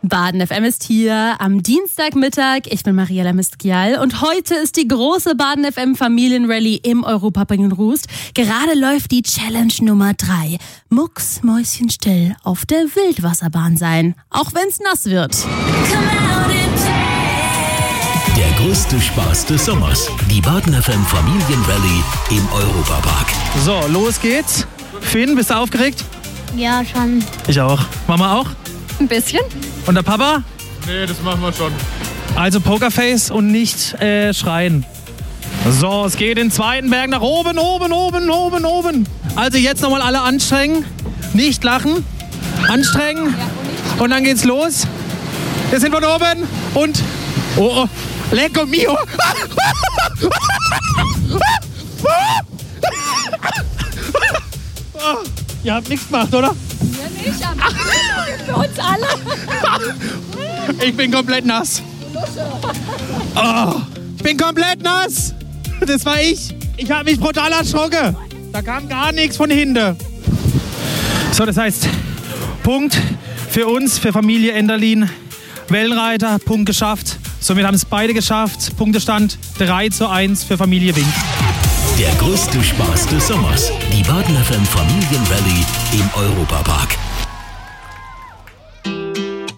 Baden FM ist hier am Dienstagmittag. Ich bin Mariella Mistkial und heute ist die große Baden FM Familienrallye im Europapark in Rust. Gerade läuft die Challenge Nummer 3. Mucksmäuschenstill auf der Wildwasserbahn sein, auch wenn's nass wird. Der größte Spaß des Sommers. Die Baden FM Familienrallye im Europapark. So, los geht's. Finn, bist du aufgeregt? Ja, schon. Ich auch. Mama auch? Ein bisschen. Und der Papa? Nee, das machen wir schon. Also Pokerface und nicht schreien. So, es geht den zweiten Berg nach oben, oben. Also jetzt nochmal alle anstrengen. Nicht lachen. Anstrengen. Und dann geht's los. Wir sind von oben und... Oh, Lecco mio. Ihr habt nichts gemacht, oder? Ja, nicht, aber für uns alle. Ich bin komplett nass. Oh, ich bin komplett nass. Das war ich. Ich habe mich brutal erschrocken. Da kam gar nichts von hinten. So, das heißt, Punkt für uns, für Familie Enderlin. Wellenreiter, Punkt geschafft. Somit haben es beide geschafft. Punktestand 3:1 für Familie Wink. Der größte Spaß des Sommers. Die Baden FM Familienrallye im Europapark.